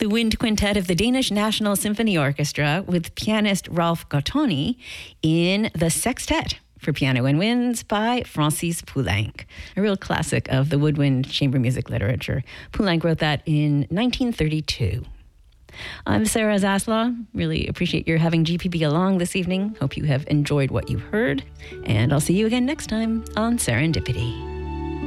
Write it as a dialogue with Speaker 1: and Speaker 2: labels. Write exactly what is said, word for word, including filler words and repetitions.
Speaker 1: the wind quintet of the Danish National Symphony Orchestra with pianist Ralph Gottoni in the Sextet for Piano and Winds by Francis Poulenc, a real classic of the woodwind chamber music literature. Poulenc wrote that in nineteen thirty-two. I'm Sarah Zaslaw. Really appreciate your having G P B along this evening. Hope you have enjoyed what you heard, and I'll see you again next time on Serendipity.